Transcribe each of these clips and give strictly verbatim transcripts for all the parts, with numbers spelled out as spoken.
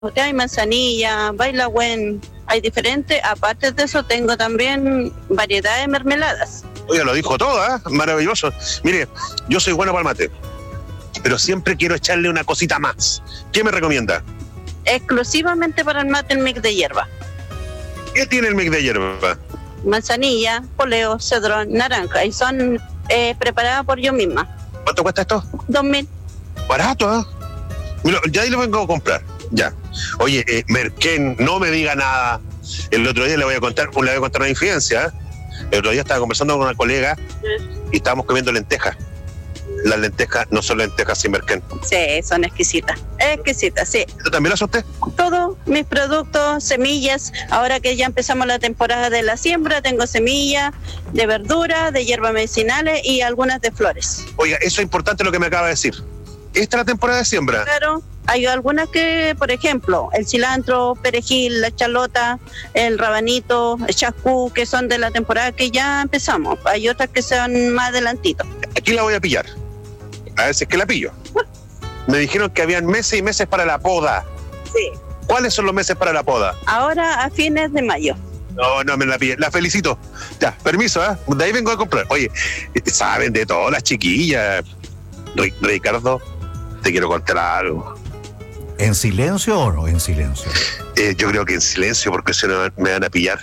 hay manzanilla, bailagüen, hay diferentes. Aparte de eso, tengo también variedad de mermeladas. Oye, lo dijo todo, ¿eh? Maravilloso. Mire, yo soy bueno para el mate, pero siempre quiero echarle una cosita más. ¿Qué me recomienda? Exclusivamente para el mate, el mix de hierba. ¿Qué tiene el mix de hierba? Manzanilla, poleo, cedrón, naranja. Y son eh, preparadas por yo misma. ¿Cuánto cuesta esto? Dos mil. Barato, ¿eh? Mira, ya ahí lo vengo a comprar. Ya. Oye, eh, Merquén, no me diga nada. El otro día le voy a contar, le voy a contar una infidencia. ¿eh? El otro día estaba conversando con una colega y estábamos comiendo lentejas. Las lentejas no son lentejas sin Merquén. Sí, son exquisitas. Exquisitas, sí. ¿Esto también lo hace usted? Todos mis productos, semillas. Ahora que ya empezamos la temporada de la siembra, tengo semillas de verdura, de hierbas medicinales y algunas de flores. Oiga, eso es importante lo que me acaba de decir. ¿Esta es la temporada de siembra? Claro. Hay algunas que, por ejemplo, el cilantro, perejil, la chalota, el rabanito, el chascú, que son de la temporada que ya empezamos. Hay otras que son más adelantitos. Aquí la voy a pillar. A ver si es que la pillo. Me dijeron que habían meses y meses para la poda. Sí. ¿Cuáles son los meses para la poda? Ahora a fines de mayo. No, no me la pillé. La felicito. Ya, permiso, ¿eh? De ahí vengo a comprar. Oye, saben de todas las chiquillas. Ricardo, te quiero contar algo. ¿En silencio o no en silencio? Eh, yo creo que en silencio, porque si no me van a pillar.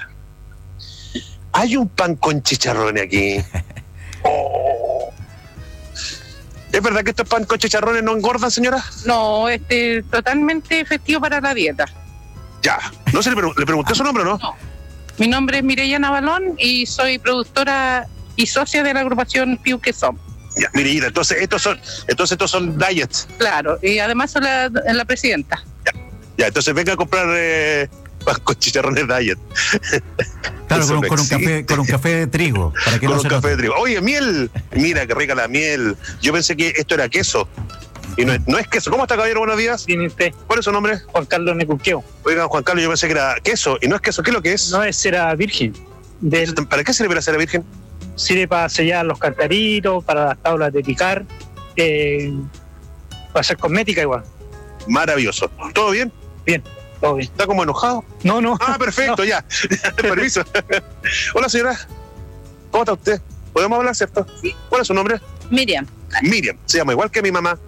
Hay un pan con chicharrones aquí. Oh. ¿Es verdad que estos pan con chicharrones no engordan, señora? No, este, totalmente efectivo para la dieta. Ya. ¿No se le, pre- le pregunté su nombre o no? No. Mi nombre es Mireya Navalón y soy productora y socia de la agrupación Piu que Som. Ya, mire, Ira, entonces estos son, entonces estos son diets. Claro, y además soy la, la presidenta. Ya, ya, entonces venga a comprar eh, pan con chicharrones diet. Claro, Eso con, no con un existe. café, con un café de trigo. Para que Con no un se café note. de trigo. Oye, miel. Mira qué rica la miel. Yo pensé que esto era queso. Y no es, no es queso. ¿Cómo está, caballero? Buenos días. Tiene usted, ¿Cuál es su nombre? Juan Carlos Necuqueo. Oiga, Juan Carlos, yo pensé que era queso. Y no es queso. ¿Qué es lo que es? No es cera virgen. Del, ¿Para qué sirve la cera virgen? sirve para sellar los cantaritos, para las tablas de picar, eh, para hacer cosmética igual. Maravilloso. ¿Todo bien? Bien, todo bien. ¿Está como enojado? No, no. Ah, perfecto, No. ya. Permiso. Hola, señora. ¿Cómo está usted? ¿Podemos hablar, cierto? Sí. ¿Cuál es su nombre? Miriam. Miriam. Se llama igual que mi mamá.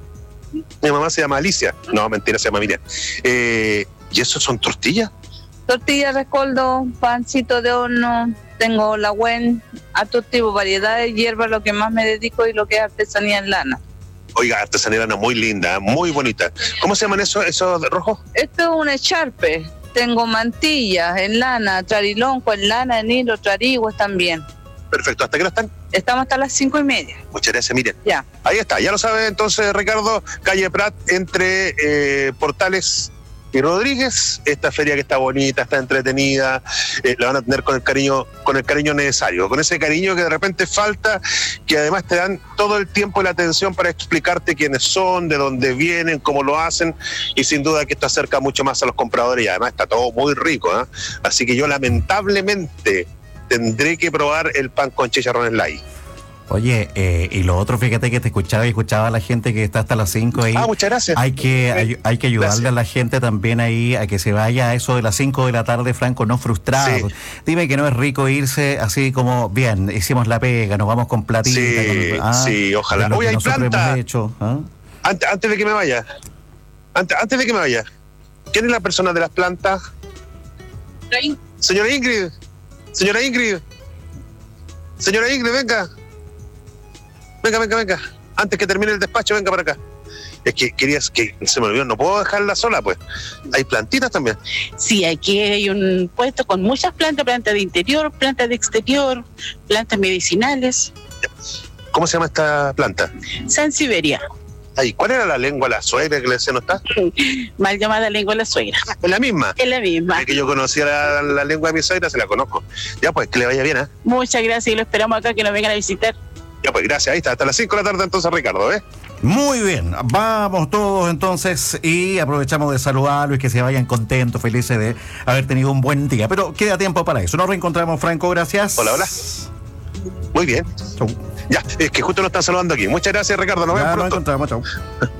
Mi mamá se llama Alicia. No, mentira, se llama Miriam. Eh, ¿Y eso son tortillas? Tortilla de coldo, pancito de horno, tengo la wen, a todo tipo, variedad de hierba, lo que más me dedico y lo que es artesanía en lana. Oiga, artesanía muy linda, muy bonita. ¿Cómo se llaman esos, esos rojos? Esto es un echarpe, tengo mantillas en lana, trarilonco en lana, en hilo, trarigües también. Perfecto. ¿Hasta qué hora están? Estamos hasta las cinco y media. Muchas gracias, Miriam. Ya. Ahí está, ya lo sabe entonces, Ricardo, calle Prat, entre eh, Portales y Rodríguez. Esta feria que está bonita, está entretenida, eh, la van a tener con el cariño, con el cariño necesario, con ese cariño que de repente falta, que además te dan todo el tiempo y la atención para explicarte quiénes son, de dónde vienen, cómo lo hacen, y sin duda que esto acerca mucho más a los compradores y además está todo muy rico, ¿eh? Así que yo lamentablemente tendré que probar el pan con chicharrones light. Oye, eh, y lo otro, fíjate que te escuchaba y escuchaba a la gente que está hasta las cinco ahí. Ah, muchas gracias. Hay que, hay, hay que ayudarle Gracias. a la gente también ahí a que se vaya a eso de las cinco de la tarde, Franco, no frustrado. Sí. Dime que no es rico irse así como, bien, hicimos la pega, nos vamos con platita. Sí, con- sí, ojalá. de lo Oye, que hay nosotros planta. hemos hecho, ¿ah? Antes, antes de que me vaya, antes, antes de que me vaya, ¿quién es la persona de las plantas? Señora Ingrid, señora Ingrid, señora Ingrid, venga. Venga, venga, venga. Antes que termine el despacho, venga para acá. Es que querías que se me olvidó, no puedo dejarla sola, pues. Hay plantitas también. Sí, aquí hay un puesto con muchas plantas, plantas de interior, plantas de exterior, plantas medicinales. ¿Cómo se llama esta planta? Sansevieria, Ay, ¿cuál era la lengua, la suegra que le decía no está? mal llamada lengua de la suegra. Es la misma. Es la misma. Es que yo conocía la, la lengua de mi suegra, se la conozco. Ya pues, que le vaya bien, ¿eh? Muchas gracias y lo esperamos acá que nos vengan a visitar. Ya pues, gracias. Ahí está, hasta las cinco de la tarde entonces, Ricardo, ¿eh? Muy bien, vamos todos entonces y aprovechamos de saludarlos y que se vayan contentos, felices de haber tenido un buen día. Pero queda tiempo para eso. Nos reencontramos, Franco, gracias. Hola, hola. Muy bien. Chau. Ya, es que justo nos están saludando aquí. Muchas gracias, Ricardo. Nos Ya vemos nos pronto. encontramos, chau.